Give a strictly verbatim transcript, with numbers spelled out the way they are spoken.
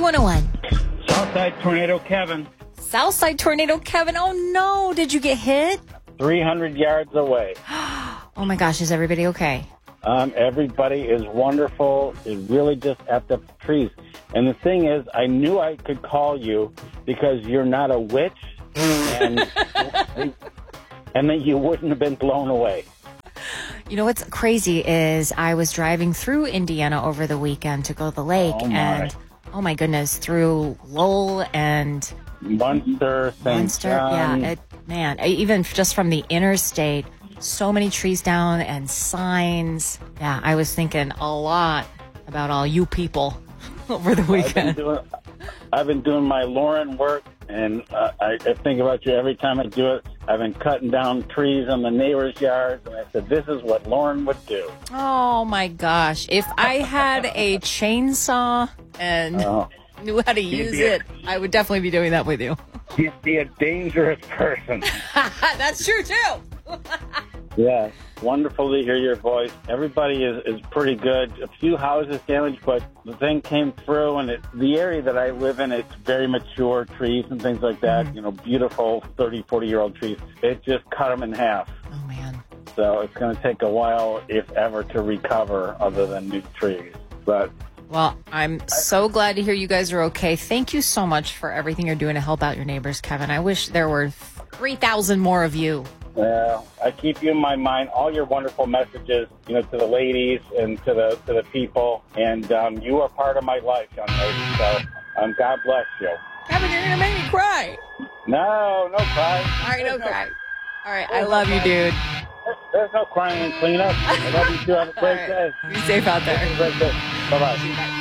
one oh one. Southside Tornado Kevin. Southside Tornado Kevin. Oh, no. Did you get hit? three hundred yards away. Oh, my gosh. Is everybody okay? Um, everybody is wonderful. It's really just at the trees. And the thing is, I knew I could call you because you're not a witch, and and that you wouldn't have been blown away. You know what's crazy is I was driving through Indiana over the weekend to go to the lake, Oh, my. and oh my goodness, through Lowell and Munster, Saint Munster. John. Yeah, it, man, even just from the interstate, so many trees down and signs. Yeah, I was thinking a lot about all you people over the I've been weekend. doing, I've been doing my Lauren work, and uh, I, I think about you every time I do it. I've been cutting down trees on the neighbors' yards, and I said, this is what Lauren would do. Oh my gosh. If I had a chainsaw and Oh. knew how to use Yeah. it, I would definitely be doing that with you. You'd be a dangerous person. That's true too. Yeah, wonderful to hear your voice. Everybody is, is pretty good. A few houses damaged, but the thing came through, and it, the area that I live in, it's very mature trees and things like that, Mm-hmm. you know, beautiful thirty, forty-year-old trees. It just cut them in half. Oh man. So it's going to take a while, if ever, to recover other than new trees. But Well, I'm so glad to hear you guys are okay. Thank you so much for everything you're doing to help out your neighbors, Kevin. I wish there were three thousand more of you. Well, I keep you in my mind, all your wonderful messages, you know, to the ladies and to the to the people, and um, you are part of my life, young lady. So, um, God bless you. Kevin, you're going to make me cry. No, no cry. All right, no There's cry. All right, I love you, dude. There's no crying and cleanup. I love you too. Have a great All right. day. Be safe out there. Have a great day. Bye bye. Bye.